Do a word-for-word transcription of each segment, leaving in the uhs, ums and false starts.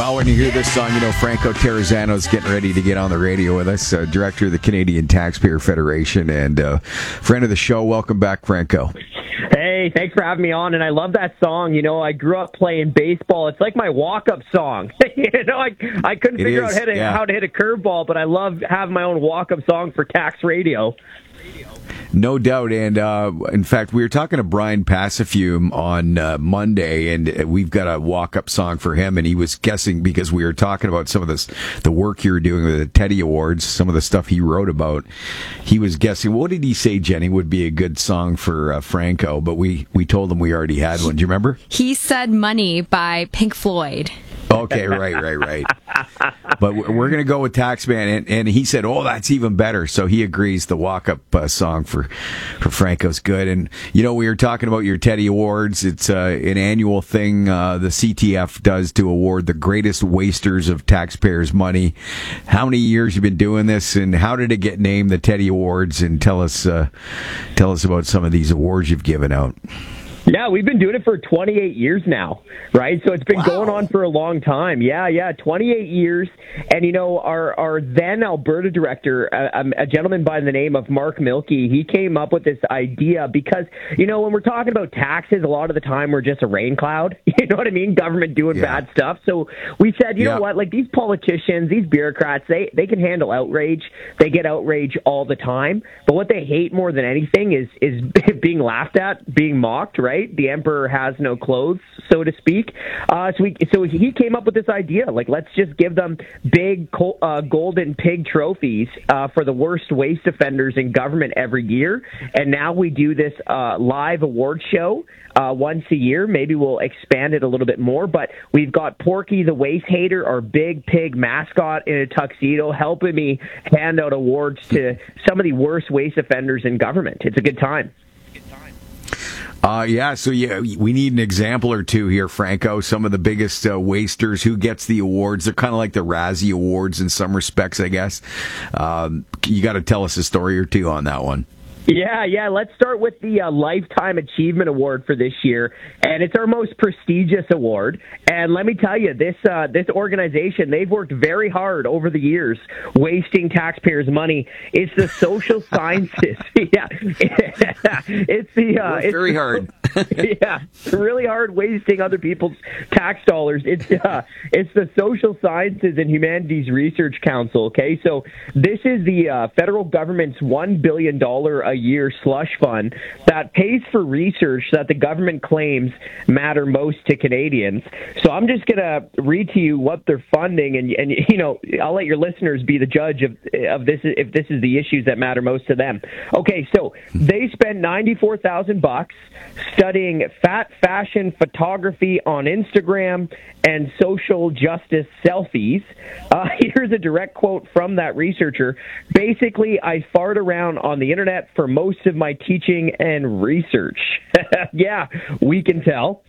Well, when you hear this song, you know Franco Terrazzano's getting ready to get on the radio with us, uh, director of the Canadian Taxpayer Federation and uh, friend of the show. Welcome back, Franco. Hey, thanks for having me on, and I love that song. You know, I grew up playing baseball. It's like my walk-up song. you know, I I couldn't It figure is, out how to, yeah. how to hit a curveball, but I love having my own walk-up song for tax radio. No doubt, and uh, in fact, we were talking to Brian Passafume on uh, Monday, and we've got a walk-up song for him, and he was guessing because we were talking about some of this, the work you were doing with the Teddy Awards, some of the stuff he wrote about. He was guessing, what did he say, Jenny, would be a good song for uh, Franco, but we, we told him we already had one. Do you remember? He said Money by Pink Floyd. Okay, right, right, right. But we're going to go with Taxman, and, and he said, oh, that's even better. So he agrees the walk-up uh, song for, for Franco's good. And, you know, we were talking about your Teddy Awards. It's uh, an annual thing uh, the C T F does to award the greatest wasters of taxpayers' money. How many years you been doing this, and how did it get named the Teddy Awards? And tell us, uh, tell us about some of these awards you've given out. Yeah, we've been doing it for twenty-eight years now, right? So it's been Wow. going on for a long time. Yeah, yeah, twenty-eight years. And, you know, our, our then Alberta director, a, a gentleman by the name of Mark Milkey, he came up with this idea because, you know, when we're talking about taxes, a lot of the time we're just a rain cloud. You know what I mean? Government doing Yeah. bad stuff. So we said, you Yeah. know what? Like, these politicians, these bureaucrats, they, they can handle outrage. They get outrage all the time. But what they hate more than anything is, is being laughed at, being mocked, right? The emperor has no clothes, so to speak. Uh, so, we, so he came up with this idea, like, let's just give them big co- uh, golden pig trophies uh, for the worst waste offenders in government every year. And now we do this uh, live award show uh, once a year. Maybe we'll expand it a little bit more, but we've got Porky the Waste Hater, our big pig mascot in a tuxedo, helping me hand out awards to some of the worst waste offenders in government. It's a good time. Uh, yeah, so yeah, we need an example or two here, Franco. Some of the biggest uh, wasters, who gets the awards. They're kind of like the Razzie Awards in some respects, I guess. Um, you got to tell us a story or two on that one. Yeah, yeah. Let's start with the uh, Lifetime Achievement Award for this year, and it's our most prestigious award. And let me tell you, this uh, this organization, they've worked very hard over the years, wasting taxpayers' money. It's the social sciences. Yeah, it's the uh, Worked it's very hard. yeah, really hard wasting other people's tax dollars. It's uh, it's the Social Sciences and Humanities Research Council. Okay, so this is the uh, federal government's one billion dollar a year slush fund that pays for research that the government claims matter most to Canadians. So I'm just gonna read to you what they're funding, and and you know, I'll let your listeners be the judge of of this if this is the issues that matter most to them. Okay, so they spend ninety-four thousand bucks studying fat fashion photography on Instagram and social justice selfies. Uh, here's a direct quote from that researcher. Basically, I fart around on the internet for most of my teaching and research. Yeah, we can tell.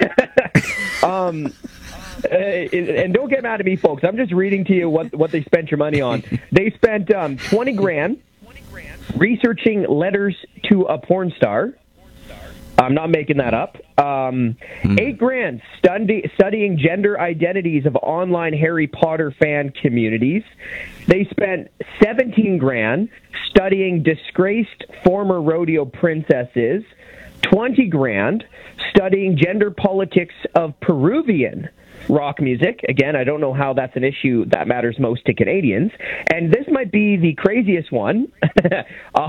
um, uh, and don't get mad at me, folks. I'm just reading to you what, what they spent your money on. They spent um, twenty grand researching letters to a porn star. I'm not making that up. Um, mm. Eight grand study, studying gender identities of online Harry Potter fan communities. They spent seventeen grand studying disgraced former rodeo princesses. twenty grand studying gender politics of Peruvian rock music. Again, I don't know how that's an issue that matters most to Canadians. And this might be the craziest one.